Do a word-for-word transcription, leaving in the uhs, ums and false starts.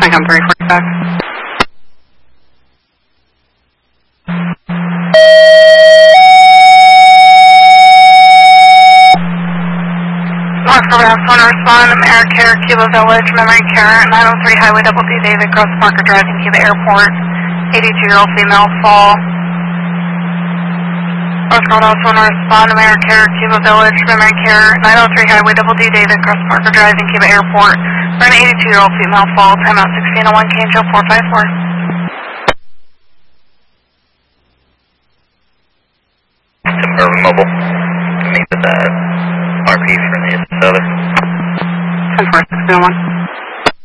Icon three forty-five. North Carolina, want to respond. AmeriCare, Cuba Village, Memory Care, nine oh three Highway Double D, David Cross Parker Drive in Cuba Airport. eighty-two-year-old female fall. North Carolina, want to respond. AmeriCare, Cuba Village, Memory Care, nine oh three Highway Double D, David Cross Parker Drive in Cuba Airport. For an eighty-two-year-old female fall, timeout sixteen oh one, K H L four five four. Urban Mobile, meet with that R P for the other. ten four six oh one.